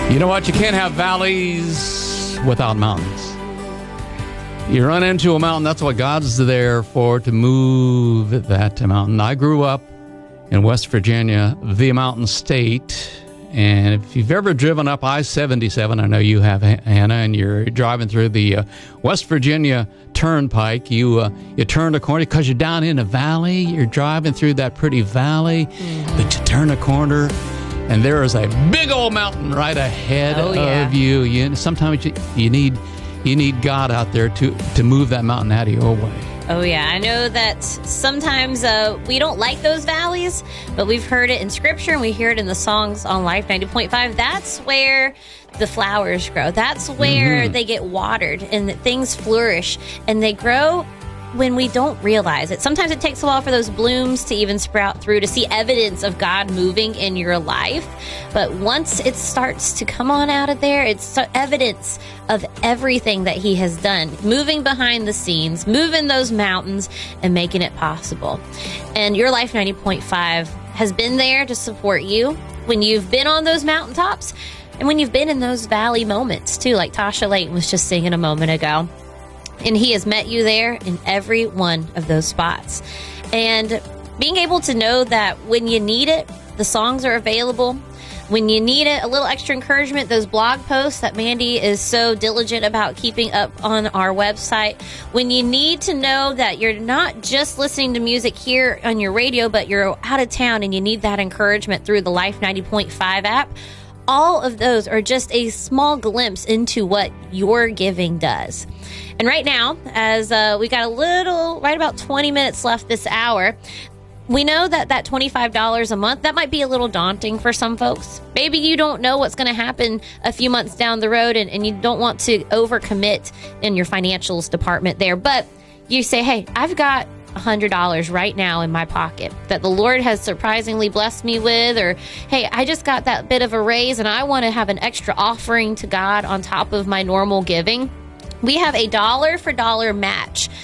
You know what? You can't have valleys without mountains. You run into a mountain, that's what God's there for, to move that mountain. I grew up in West Virginia, the Mountain State. And if you've ever driven up I-77, I know you have, Hannah, and you're driving through the West Virginia Turnpike, you turn a corner because you're down in a valley. You're driving through that pretty valley, but you turn a corner, and there is a big old mountain right ahead of you. Sometimes you need God out there to move that mountain out of your way. Oh, yeah. I know that sometimes we don't like those valleys, but we've heard it in Scripture and we hear it in the songs on Life 90.5. That's where the flowers grow. That's where they get watered and that things flourish and they grow when we don't realize it. Sometimes it takes a while for those blooms to even sprout through, to see evidence of God moving in your life. But once it starts to come on out of there, it's evidence of everything that He has done, moving behind the scenes, moving those mountains and making it possible. And Your Life 90.5 has been there to support you when you've been on those mountaintops and when you've been in those valley moments too, like Tasha Layton was just singing a moment ago. And He has met you there in every one of those spots. And being able to know that when you need it, the songs are available. When you need it, a little extra encouragement, those blog posts that Mandy is so diligent about keeping up on our website. When you need to know that you're not just listening to music here on your radio, but you're out of town and you need that encouragement through the Life 90.5 app. All of those are just a small glimpse into what your giving does. And right now, as we got right about 20 minutes left this hour, we know that $25 a month, that might be a little daunting for some folks. Maybe you don't know what's going to happen a few months down the road and you don't want to overcommit in your financials department there. But you say, hey, I've got $100 right now in my pocket that the Lord has surprisingly blessed me with, or hey, I just got that bit of a raise and I want to have an extra offering to God on top of my normal giving. We have a dollar for dollar match